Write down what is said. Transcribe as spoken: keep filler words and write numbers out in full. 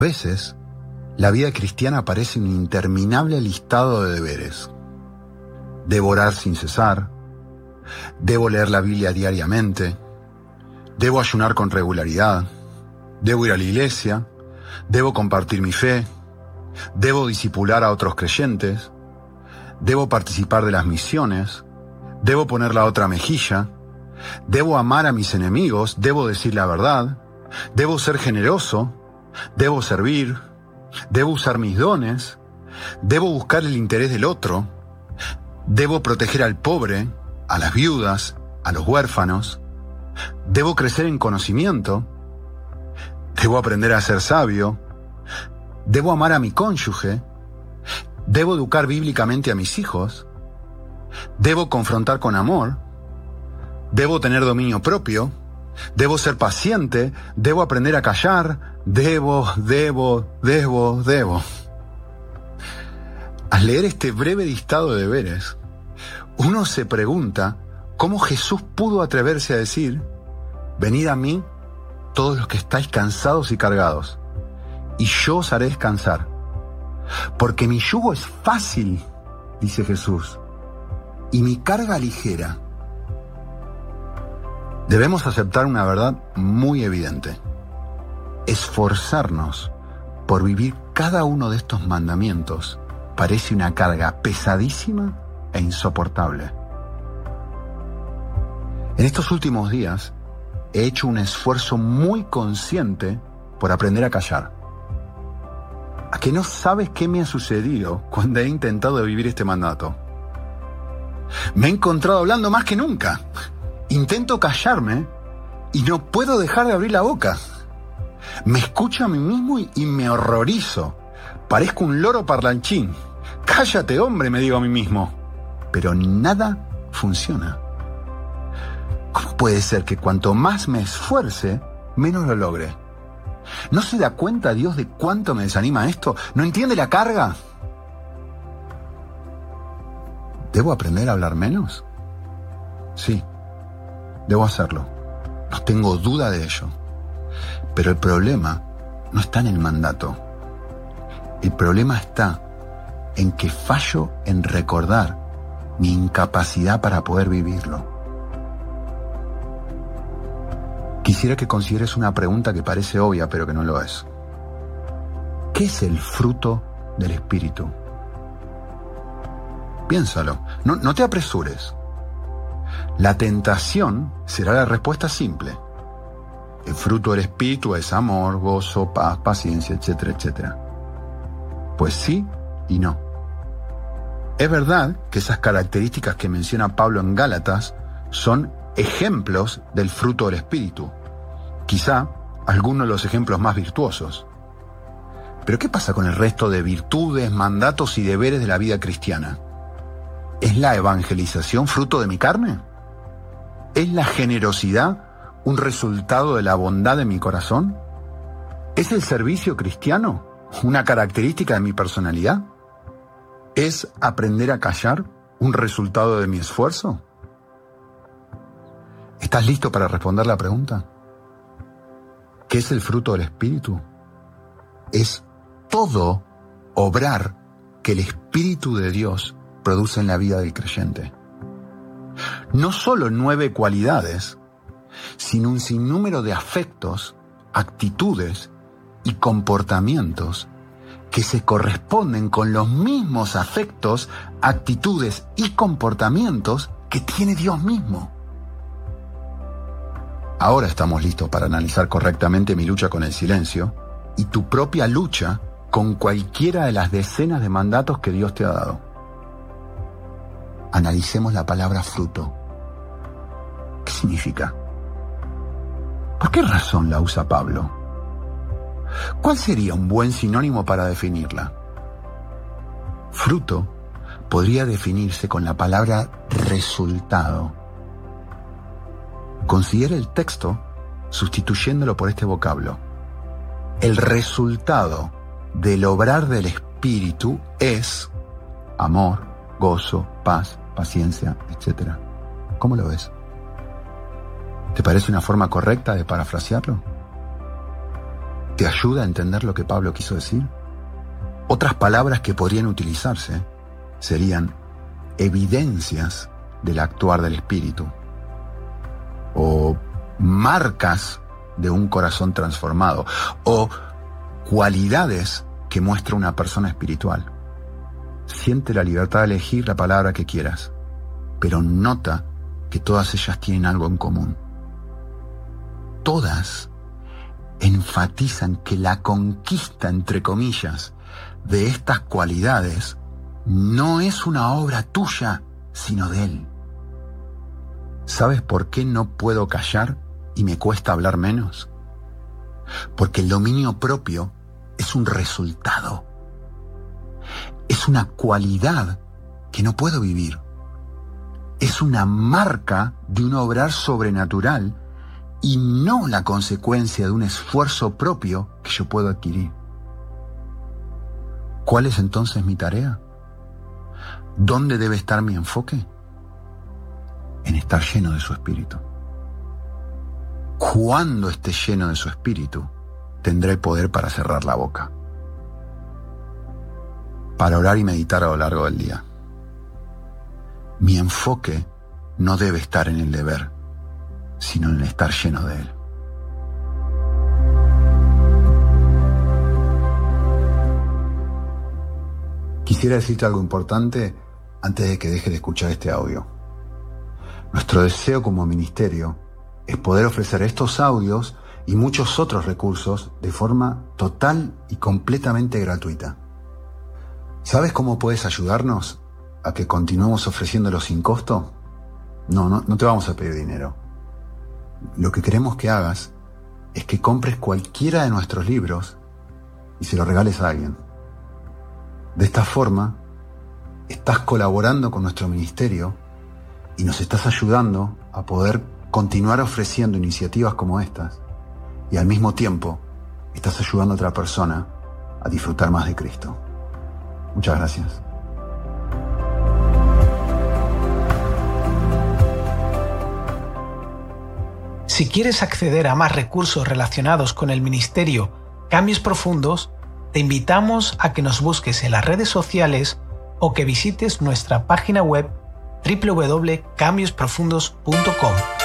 A veces, la vida cristiana parece un interminable listado de deberes. Debo orar sin cesar, debo leer la Biblia diariamente, debo ayunar con regularidad, debo ir a la iglesia, debo compartir mi fe, debo discipular a otros creyentes, debo participar de las misiones, debo poner la otra mejilla, debo amar a mis enemigos, debo decir la verdad, debo ser generoso, debo servir, debo usar mis dones, debo buscar el interés del otro, debo proteger al pobre, a las viudas, a los huérfanos, debo crecer en conocimiento, debo aprender a ser sabio, debo amar a mi cónyuge, debo educar bíblicamente a mis hijos, debo confrontar con amor, debo tener dominio propio, debo ser paciente, debo aprender a callar, debo, debo, debo, debo. Al leer este breve listado de deberes, uno se pregunta cómo Jesús pudo atreverse a decir: venid a mí todos los que estáis cansados y cargados, y yo os haré descansar. Porque mi yugo es fácil, dice Jesús, y mi carga ligera. Debemos aceptar una verdad muy evidente. Esforzarnos por vivir cada uno de estos mandamientos parece una carga pesadísima e insoportable. En estos últimos días he hecho un esfuerzo muy consciente por aprender a callar. ¿A que no sabes qué me ha sucedido cuando he intentado vivir este mandato? Me he encontrado hablando más que nunca. Intento callarme y no puedo dejar de abrir la boca. Me escucho a mí mismo y, y me horrorizo. Parezco un loro parlanchín. Cállate, hombre, me digo a mí mismo. Pero nada funciona. ¿Cómo puede ser que cuanto más me esfuerce, menos lo logre? ¿No se da cuenta Dios de cuánto me desanima esto? ¿No entiende la carga? ¿Debo aprender a hablar menos? Sí, debo hacerlo. No tengo duda de ello. Pero el problema no está en el mandato. El problema está en que fallo en recordar mi incapacidad para poder vivirlo. Quisiera que consideres una pregunta que parece obvia, pero que no lo es. ¿Qué es el fruto del Espíritu? Piénsalo, no, no te apresures. La tentación será la respuesta simple. El fruto del Espíritu es amor, gozo, paz, paciencia, etcétera, etcétera. Pues sí y no. Es verdad que esas características que menciona Pablo en Gálatas son ejemplos del fruto del Espíritu. Quizá algunos de los ejemplos más virtuosos. Pero ¿qué pasa con el resto de virtudes, mandatos y deberes de la vida cristiana? ¿Es la evangelización fruto de mi carne? ¿Es la generosidad un resultado de la bondad de mi corazón? ¿Es el servicio cristiano una característica de mi personalidad? ¿Es aprender a callar un resultado de mi esfuerzo? ¿Estás listo para responder la pregunta? ¿Qué es el fruto del Espíritu? Es todo obrar que el Espíritu de Dios produce en la vida del creyente. No solo nueve cualidades, sino un sinnúmero de afectos, actitudes y comportamientos que se corresponden con los mismos afectos, actitudes y comportamientos que tiene Dios mismo. Ahora estamos listos para analizar correctamente mi lucha con el silencio y tu propia lucha con cualquiera de las decenas de mandatos que Dios te ha dado. Analicemos la palabra fruto. ¿Qué significa? ¿Por qué razón la usa Pablo? ¿Cuál sería un buen sinónimo para definirla? Fruto podría definirse con la palabra resultado. Considera el texto sustituyéndolo por este vocablo. El resultado del obrar del Espíritu es amor, gozo, paz, paciencia, etcétera. ¿Cómo lo ves? ¿Te parece una forma correcta de parafrasearlo? ¿Te ayuda a entender lo que Pablo quiso decir? Otras palabras que podrían utilizarse serían evidencias del actuar del Espíritu o marcas de un corazón transformado o cualidades que muestra una persona espiritual. Siente la libertad de elegir la palabra que quieras, pero nota que todas ellas tienen algo en común. Todas enfatizan que la conquista, entre comillas, de estas cualidades no es una obra tuya, sino de Él. ¿Sabes por qué no puedo callar y me cuesta hablar menos? Porque el dominio propio es un resultado. Es una cualidad que no puedo vivir. Es una marca de un obrar sobrenatural y no la consecuencia de un esfuerzo propio que yo puedo adquirir. ¿Cuál es entonces mi tarea? ¿Dónde debe estar mi enfoque? En estar lleno de su Espíritu. Cuando esté lleno de su Espíritu, tendré poder para cerrar la boca, para orar y meditar a lo largo del día. Mi enfoque no debe estar en el deber, sino en el estar lleno de Él. Quisiera decirte algo importante antes de que dejes de escuchar este audio. Nuestro deseo como ministerio es poder ofrecer estos audios y muchos otros recursos de forma total y completamente gratuita. ¿Sabes cómo puedes ayudarnos a que continuemos ofreciéndolo sin costo? No, no, no te vamos a pedir dinero. Lo que queremos que hagas es que compres cualquiera de nuestros libros y se lo regales a alguien. De esta forma, estás colaborando con nuestro ministerio y nos estás ayudando a poder continuar ofreciendo iniciativas como estas y al mismo tiempo estás ayudando a otra persona a disfrutar más de Cristo. Muchas gracias. Si quieres acceder a más recursos relacionados con el ministerio Cambios Profundos, te invitamos a que nos busques en las redes sociales o que visites nuestra página web doble u doble u doble u punto cambios profundos punto com.